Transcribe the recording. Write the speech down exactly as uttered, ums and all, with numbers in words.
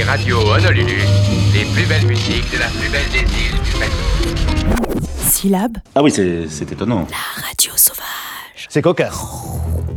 Radio Honolulu, les plus belles musiques de la plus belle des îles du Pacifique. Syllab. Ah oui, c'est, c'est étonnant. La radio sauvage. C'est cocasse.